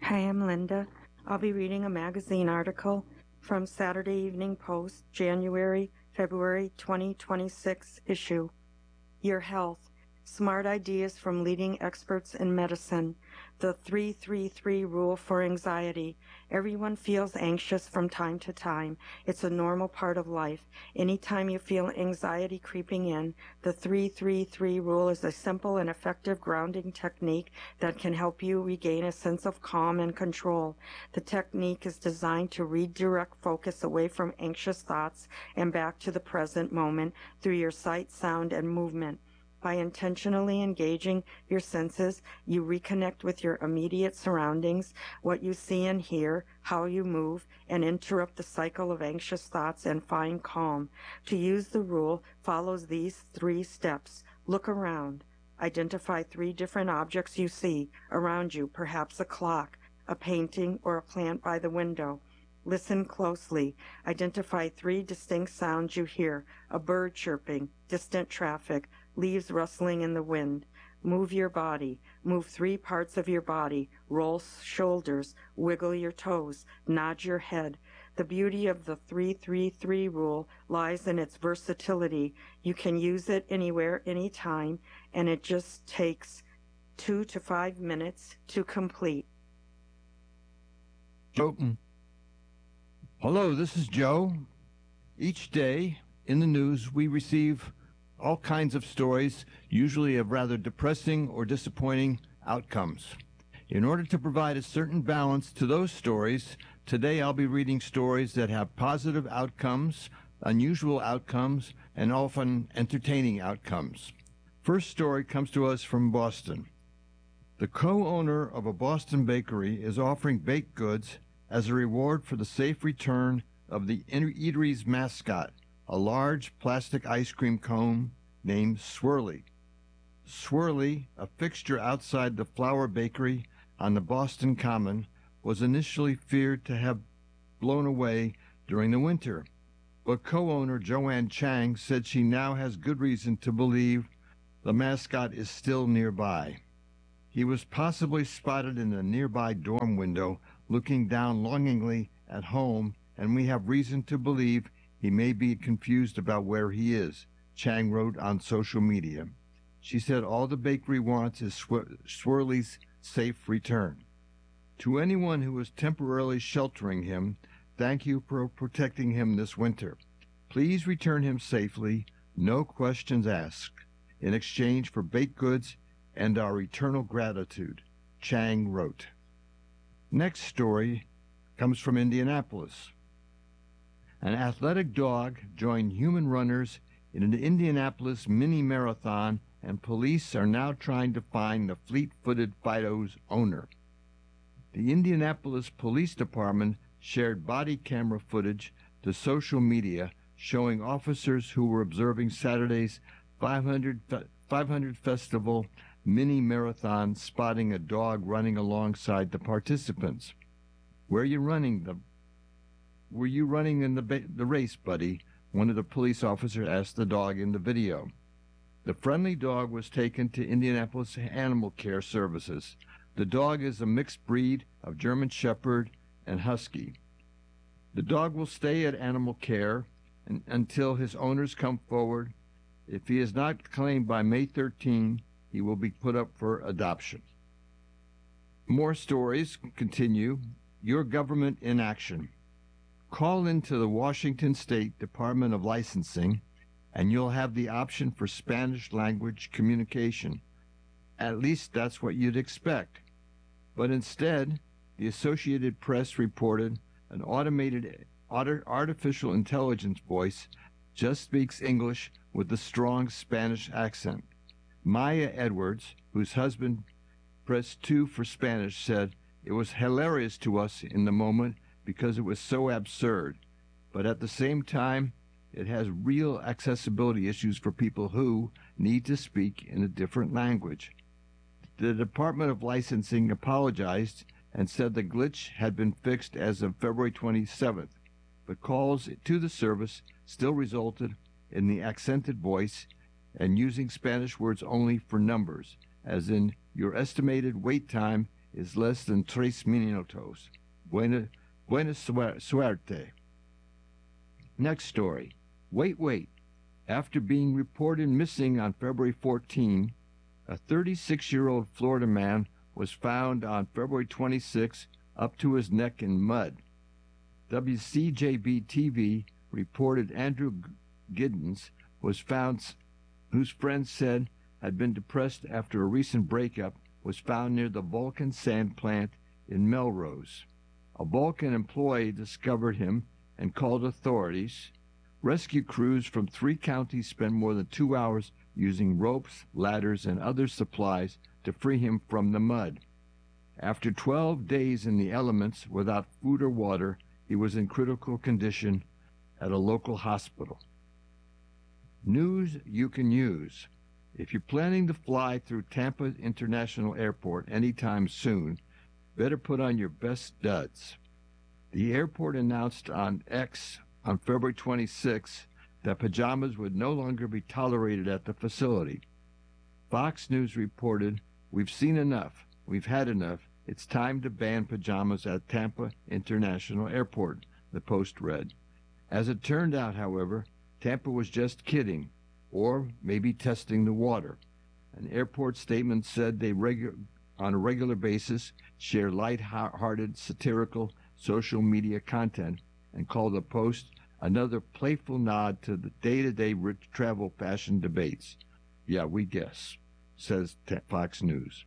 Hi, I'm Linda. I'll be reading a magazine article from Saturday Evening Post, February 2026 issue. Your Health. Smart Ideas from Leading Experts in Medicine. The 333 Rule for Anxiety. Everyone feels anxious from time to time. It's a normal part of life. Anytime you feel anxiety creeping in, the 333 Rule is a simple and effective grounding technique that can help you regain a sense of calm and control. The technique is designed to redirect focus away from anxious thoughts and back to the present moment through your sight, sound, and movement. By intentionally engaging your senses, you reconnect with your immediate surroundings, what you see and hear, how you move, and interrupt the cycle of anxious thoughts and find calm. To use the rule, follows these 3 steps. Look around. Identify 3 different objects you see around you, perhaps a clock, a painting, or a plant by the window. Listen closely. Identify 3 distinct sounds you hear: a bird chirping, distant traffic, leaves rustling in the wind. Move your body. Move 3 parts of your body. Roll shoulders, wiggle your toes, nod your head. The beauty of the 333 rule lies in its versatility. You can use it anywhere, anytime, and it just takes 2 to 5 minutes to complete. Hello, this is Joe. Each day in the news we receive all kinds of stories, usually of rather depressing or disappointing outcomes. In order to provide a certain balance to those stories, today I'll be reading stories that have positive outcomes, unusual outcomes, and often entertaining outcomes. First story comes to us from Boston. The co-owner of a Boston bakery is offering baked goods as a reward for the safe return of the eatery's mascot, a large plastic ice cream cone named Swirly. Swirly, a fixture outside the Flour Bakery on the Boston Common, was initially feared to have blown away during the winter, but co-owner Joanne Chang said she now has good reason to believe the mascot is still nearby. He was possibly spotted in a nearby dorm window looking down longingly at home, and we have reason to believe he may be confused about where he is, Chang wrote on social media. She said all the bakery wants is Swirly's safe return. To anyone who is temporarily sheltering him, thank you for protecting him this winter. Please return him safely, no questions asked, in exchange for baked goods and our eternal gratitude, Chang wrote. Next story comes from Indianapolis. An athletic dog joined human runners in an Indianapolis mini marathon, and police are now trying to find the fleet-footed Fido's owner. The Indianapolis Police Department shared body camera footage to social media showing officers who were observing Saturday's 500 Festival mini marathon spotting a dog running alongside the participants. Were you running in the race, buddy? One of the police officers asked the dog in the video. The friendly dog was taken to Indianapolis Animal Care Services. The dog is a mixed breed of German Shepherd and Husky. The dog will stay at Animal Care until his owners come forward. If he is not claimed by May 13, he will be put up for adoption. More stories continue. Your government in action. Call into the Washington State Department of Licensing, and you'll have the option for Spanish language communication. At least that's what you'd expect. But instead, the Associated Press reported an automated artificial intelligence voice just speaks English with a strong Spanish accent. Maya Edwards, whose husband pressed 2 for Spanish, said, "It was hilarious to us in the moment because it was so absurd, but at the same time, it has real accessibility issues for people who need to speak in a different language." The Department of Licensing apologized and said the glitch had been fixed as of February 27th, but calls to the service still resulted in the accented voice and using Spanish words only for numbers, as in your estimated wait time is less than 3 minutos. Buena suerte. Next story. Wait. After being reported missing on February 14, a 36-year-old Florida man was found on February 26 up to his neck in mud. WCJB-TV reported Andrew Giddens was found, whose friends said had been depressed after a recent breakup, was found near the Vulcan sand plant in Melrose. A Vulcan employee discovered him and called authorities. Rescue crews from 3 counties spent more than 2 hours using ropes, ladders, and other supplies to free him from the mud. After 12 days in the elements without food or water, he was in critical condition at a local hospital. News you can use. If you're planning to fly through Tampa International Airport anytime soon, better put on your best studs. The airport announced on X on February 26 that pajamas would no longer be tolerated at the facility. Fox News reported, "We've seen enough. We've had enough. It's time to ban pajamas at Tampa International Airport," the Post read. As it turned out, however, Tampa was just kidding, or maybe testing the water. An airport statement said they on a regular basis share light-hearted, satirical social media content and called the Post another playful nod to the day-to-day travel fashion debates. Yeah, we guess, says Fox News.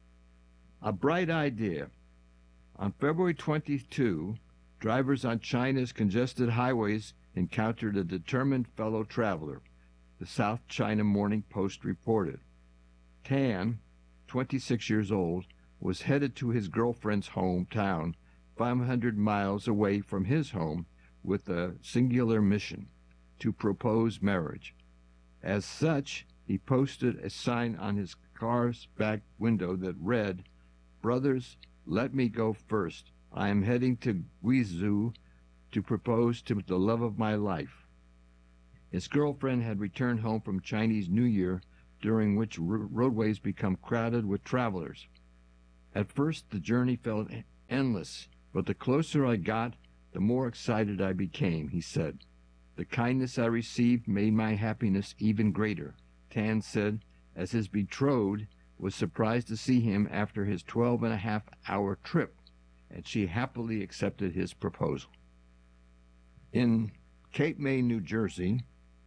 A bright idea. On February 22, drivers on China's congested highways encountered a determined fellow traveler, the South China Morning Post reported. Tan, 26 years old, was headed to his girlfriend's hometown, 500 miles away from his home, with a singular mission: to propose marriage. As such, he posted a sign on his car's back window that read, "Brothers, let me go first. I am heading to Guizhou to propose to the love of my life." His girlfriend had returned home from Chinese New Year, during which roadways become crowded with travelers. At first, the journey felt endless, but the closer I got, the more excited I became, he said. The kindness I received made my happiness even greater, Tan said, as his betrothed was surprised to see him after his 12-and-a-half-hour trip, and she happily accepted his proposal. In Cape May, New Jersey,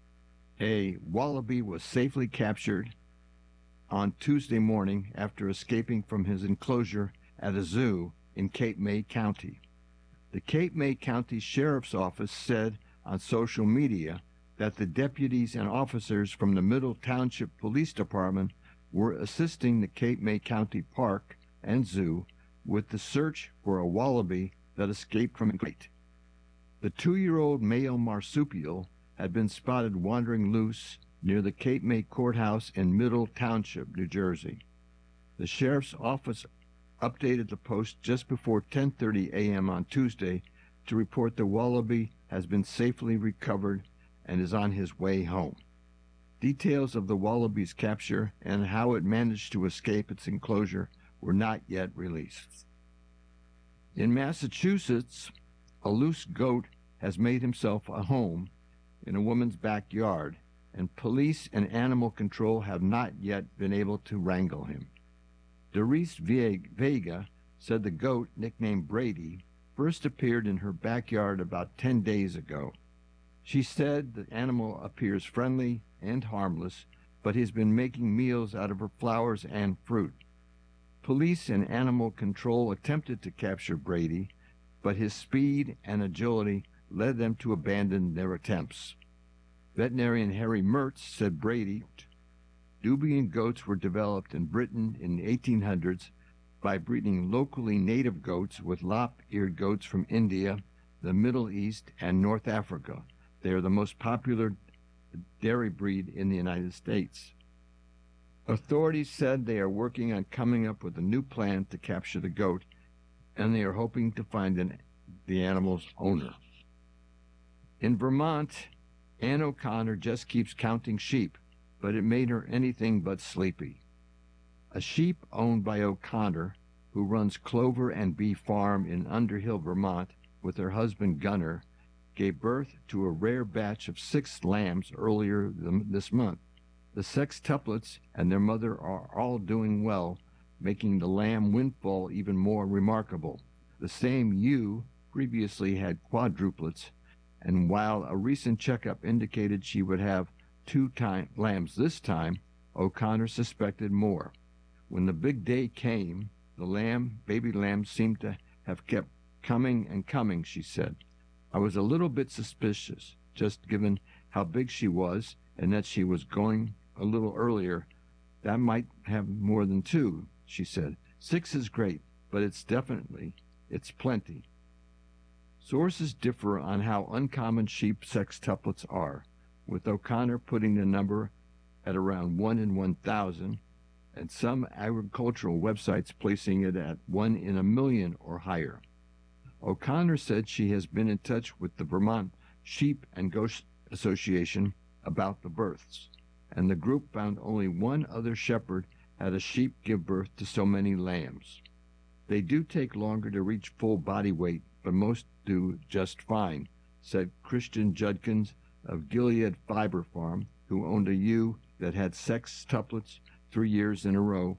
a wallaby was safely captured on Tuesday morning after escaping from his enclosure at a zoo in Cape May County. The Cape May County Sheriff's Office said on social media that the deputies and officers from the Middle Township Police Department were assisting the Cape May County Park and Zoo with the search for a wallaby that escaped from a crate. The 2-year-old male marsupial had been spotted wandering loose near the Cape May Courthouse in Middle Township, New Jersey. The sheriff's office updated the Post just before 10:30 a.m. on Tuesday to report the wallaby has been safely recovered and is on his way home. Details of the wallaby's capture and how it managed to escape its enclosure were not yet released. In Massachusetts, a loose goat has made himself a home in a woman's backyard, and police and animal control have not yet been able to wrangle him. Doris Vega said the goat, nicknamed Brady, first appeared in her backyard about 10 days ago. She said the animal appears friendly and harmless, but he's been making meals out of her flowers and fruit. Police and animal control attempted to capture Brady, but his speed and agility led them to abandon their attempts. Veterinarian Harry Mertz said Brady, Nubian goats were developed in Britain in the 1800s by breeding locally native goats with lop-eared goats from India, the Middle East, and North Africa. They are the most popular dairy breed in the United States. Authorities said they are working on coming up with a new plan to capture the goat, and they are hoping to find the animal's owner. In Vermont, Ann O'Connor just keeps counting sheep, but it made her anything but sleepy. A sheep owned by O'Connor who runs Clover and Bee Farm in Underhill, Vermont, with her husband Gunnar, gave birth to a rare batch of 6 lambs earlier this month. The sextuplets and their mother are all doing well, making the lamb windfall even more remarkable. The same ewe previously had quadruplets, and while a recent checkup indicated she would have 2 lambs this time, O'Connor suspected more. When the big day came, the baby lambs seemed to have kept coming and coming, she said. I was a little bit suspicious, just given how big she was and that she was going a little earlier. That might have more than 2, she said. 6 is great, but it's plenty. Sources differ on how uncommon sheep sextuplets are, with O'Connor putting the number at around 1 in 1,000, and some agricultural websites placing it at 1 in a million or higher. O'Connor said she has been in touch with the Vermont Sheep and Goat Association about the births, and the group found only one other shepherd had a sheep give birth to so many lambs. They do take longer to reach full body weight, but most do just fine, said Christian Judkins of Gilead Fiber Farm, who owned a ewe that had sextuplets 3 years in a row.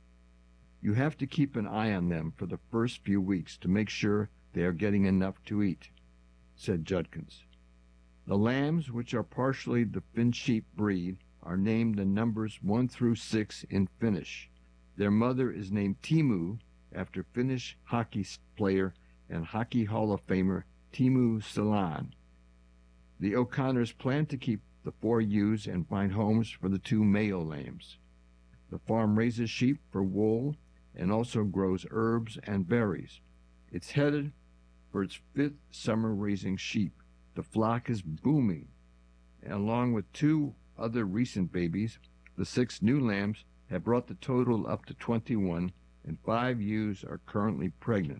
You have to keep an eye on them for the first few weeks to make sure they are getting enough to eat, said Judkins. The lambs, which are partially the Finn sheep breed, are named the numbers 1 through 6 in Finnish. Their mother is named Teemu, after Finnish hockey player and Hockey Hall of Famer Teemu Selänne. The O'Connors plan to keep the 4 ewes and find homes for the 2 male lambs. The farm raises sheep for wool and also grows herbs and berries. It's headed for its 5th summer raising sheep. The flock is booming. And along with 2 other recent babies, the 6 new lambs have brought the total up to 21, and 5 ewes are currently pregnant.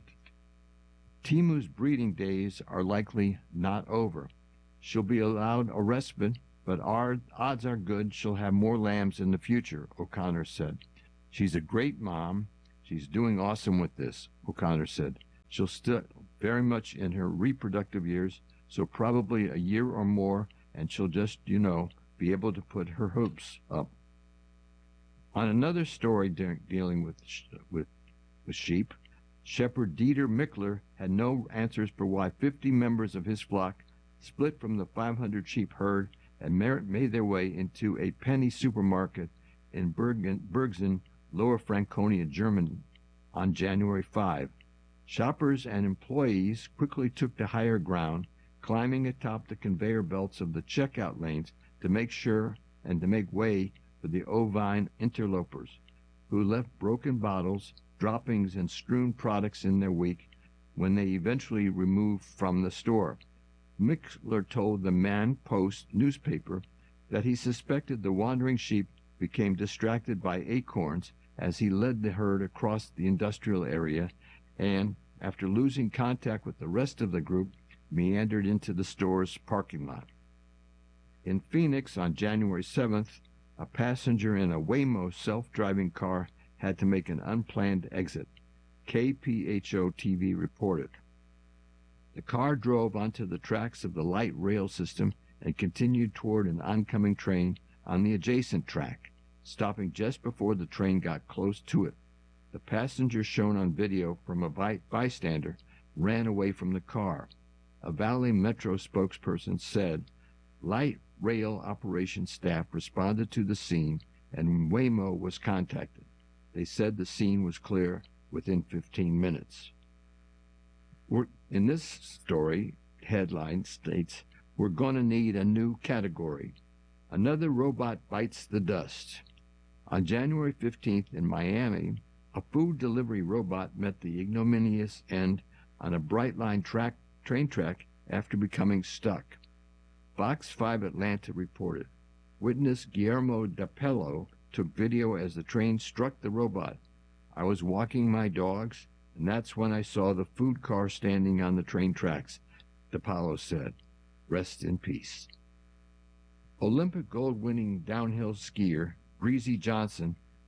Teemu's breeding days are likely not over. She'll be allowed a respite, but our odds are good she'll have more lambs in the future, O'Connor said. She's a great mom. She's doing awesome with this, O'Connor said. She'll still very much in her reproductive years, so probably a year or more, and she'll just, be able to put her hooves up. On another story dealing with sheep, Shepherd Dieter Mickler had no answers for why 50 members of his flock split from the 500 sheep herd and made their way into a penny supermarket in Bergsen, Lower Franconia, Germany, on January 5. Shoppers and employees quickly took to higher ground, climbing atop the conveyor belts of the checkout lanes to make sure and to make way for the ovine interlopers, who left broken bottles, droppings, and strewn products in their wake when they eventually removed from the store. Mickler told the Man Post newspaper that he suspected the wandering sheep became distracted by acorns as he led the herd across the industrial area and, after losing contact with the rest of the group, meandered into the store's parking lot. In Phoenix on January 7th, a passenger in a Waymo self-driving car had to make an unplanned exit, KPHO-TV reported. The car drove onto the tracks of the light rail system and continued toward an oncoming train on the adjacent track, stopping just before the train got close to it. The passenger shown on video from a bystander ran away from the car. A Valley Metro spokesperson said light rail operations staff responded to the scene and Waymo was contacted. They said the scene was clear within 15 minutes. In this story, headline states, "We're going to need a new category. Another robot bites the dust." On January 15th in Miami, a food delivery robot met the ignominious end on a Brightline train track after becoming stuck. Fox 5 Atlanta reported. Witness Guillermo DePello took video as the train struck the robot. "I was walking my dogs, and that's when I saw the food car standing on the train tracks," DePello said. Rest in peace. Olympic gold-winning downhill skier Breezy Johnson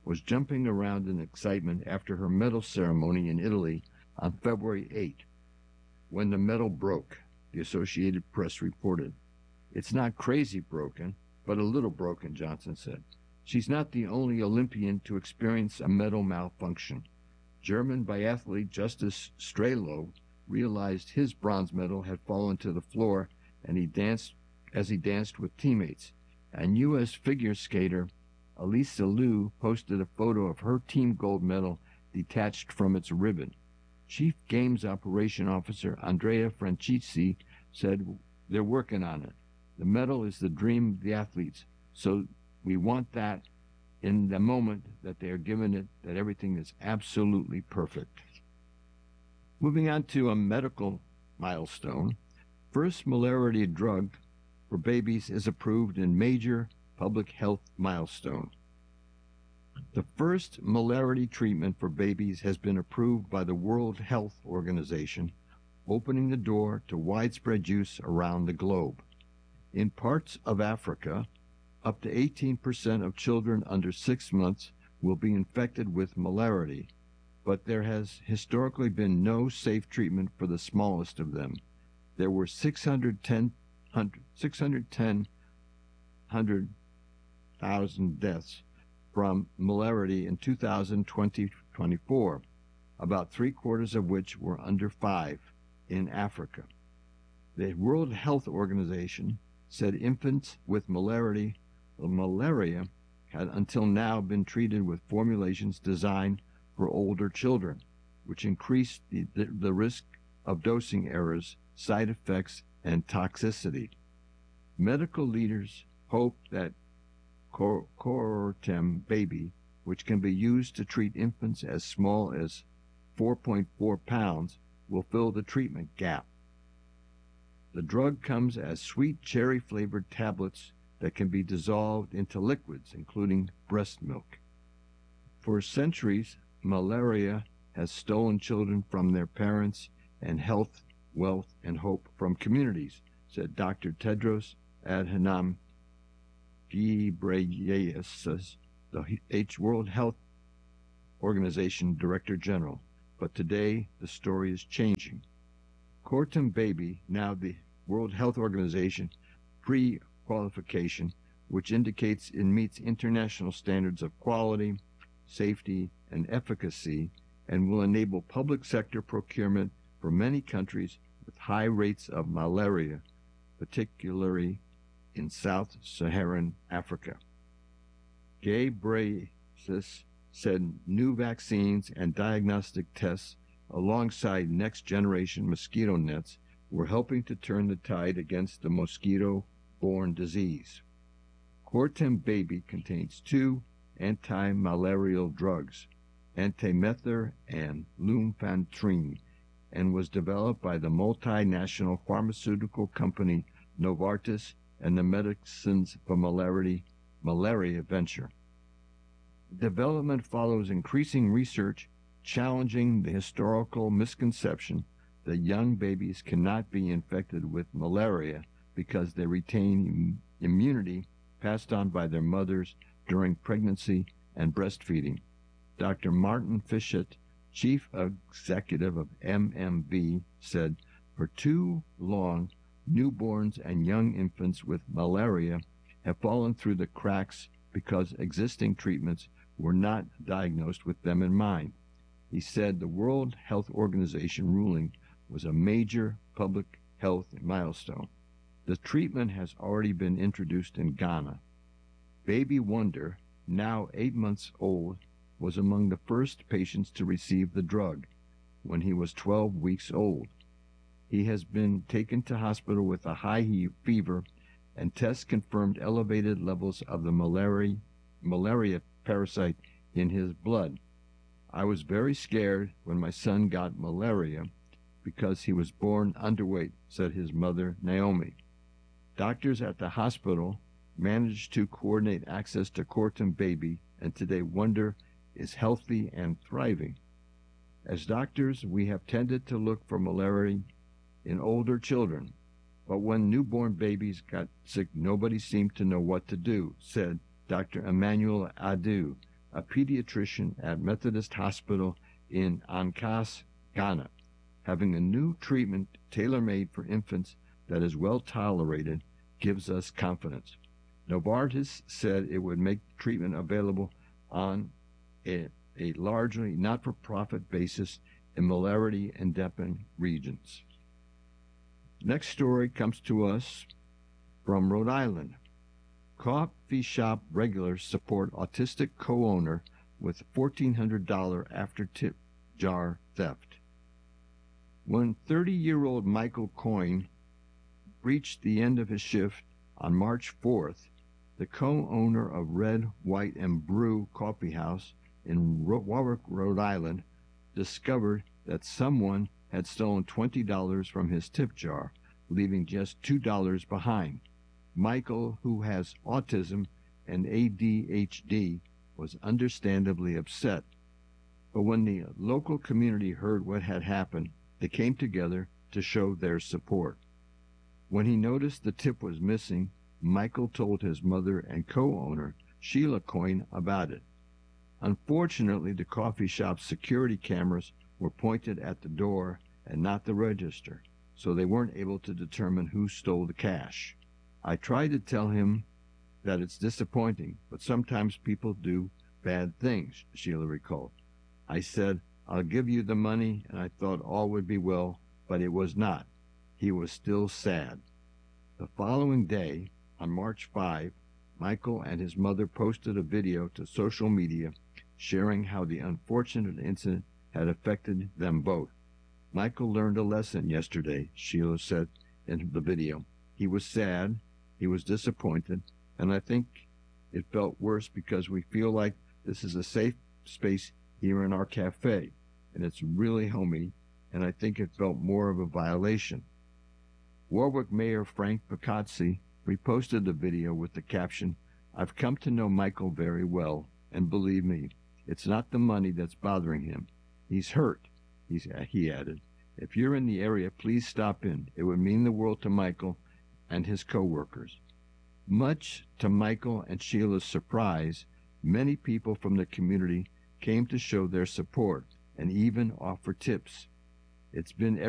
was jumping around in excitement after her medal ceremony in Italy on February 8, when the medal broke, the Associated Press reported. It's not crazy broken, but a little broken, Johnson said. She's not the only Olympian to experience a medal malfunction. German biathlete Justus Strelo realized his bronze medal had fallen to the floor and he danced with teammates. And U.S. figure skater Elisa Liu posted a photo of her team gold medal detached from its ribbon. Chief Games Operation Officer Andrea Franchici said they're working on it. The medal is the dream of the athletes, so we want that in the moment that they are given it, that everything is absolutely perfect. Moving on to a medical milestone, first malaria drug for babies is approved in major public health milestone. The first malaria treatment for babies has been approved by the World Health Organization, opening the door to widespread use around the globe. In parts of Africa, up to 18% of children under 6 months will be infected with malaria, but there has historically been no safe treatment for the smallest of them. There were 610,000 deaths from malaria in 2024, about 3/4 of which were under 5 in Africa. The World Health Organization said infants with malaria had until now been treated with formulations designed for older children, which increased the risk of dosing errors, side effects, and toxicity. Medical leaders hope that Coartem Baby, which can be used to treat infants as small as 4.4 pounds, will fill the treatment gap. The drug comes as sweet cherry-flavored tablets that can be dissolved into liquids, including breast milk. For centuries, malaria has stolen children from their parents and health, wealth, and hope from communities, said Dr. Tedros Adhanom Ghebreyesus, the World Health Organization Director General. But today, the story is changing. Coartem Baby, now the World Health Organization pre-qualification, which indicates it meets international standards of quality, safety, and efficacy, and will enable public sector procurement for many countries with high rates of malaria, particularly in sub-Saharan Africa. Ghebreyesus said new vaccines and diagnostic tests alongside next-generation mosquito nets were helping to turn the tide against the mosquito-borne disease. Coartem Baby contains 2 anti-malarial drugs, Antimether and Lumefantrine, and was developed by the multinational pharmaceutical company Novartis and the Medicines for Malaria venture. Development follows increasing research challenging the historical misconception that young babies cannot be infected with malaria because they retain immunity passed on by their mothers during pregnancy and breastfeeding. Dr. Martin Fischett, chief executive of MMV, said, "For too long, newborns and young infants with malaria have fallen through the cracks because existing treatments were not diagnosed with them in mind." He said the World Health Organization ruling was a major public health milestone. The treatment has already been introduced in Ghana. Baby Wonder, now 8 months old, was among the first patients to receive the drug when he was 12 weeks old. He has been taken to hospital with a high fever, and tests confirmed elevated levels of the malaria parasite in his blood. "I was very scared when my son got malaria because he was born underweight," said his mother, Naomi. Doctors at the hospital managed to coordinate access to Coartem Baby, and today Wonder is healthy and thriving. As doctors, we have tended to look for malaria in older children, but when newborn babies got sick, nobody seemed to know what to do, said Dr. Emmanuel Adu, a pediatrician at Methodist Hospital in Ancash, Ghana, having a new treatment tailor-made for infants that is well tolerated gives us confidence. Novartis said it would make the treatment available on a largely not-for-profit basis in malaria-endemic regions. Next story comes to us from Rhode Island. Coffee shop regulars support autistic co-owner with $1,400 after-tip jar theft. When 30-year-old Michael Coyne reached the end of his shift on March 4th, the co-owner of Red, White, and Brew Coffee House in Warwick, Rhode Island, discovered that someone had stolen $20 from his tip jar, leaving just $2 behind. Michael, who has autism and ADHD, was understandably upset. But when the local community heard what had happened, they came together to show their support. When he noticed the tip was missing, Michael told his mother and co-owner, Sheila Coyne, about it. Unfortunately, the coffee shop's security cameras were pointed at the door and not the register, so they weren't able to determine who stole the cash. I tried to tell him that it's disappointing, but sometimes people do bad things, Sheila recalled. I said, I'll give you the money, and I thought all would be well, but it was not. He was still sad. The following day, on March 5, Michael and his mother posted a video to social media sharing how the unfortunate incident had affected them both. Michael learned a lesson yesterday, Sheila said in the video. He was sad, he was disappointed, and I think it felt worse because we feel like this is a safe space here in our cafe, and it's really homey, and I think it felt more of a violation. Warwick Mayor Frank Picazzi reposted the video with the caption, I've come to know Michael very well, and believe me, it's not the money that's bothering him. He's hurt, he added. If you're in the area, please stop in. It would mean the world to Michael and his co-workers. Much to Michael and Sheila's surprise, many people from the community came to show their support and even offer tips. It's been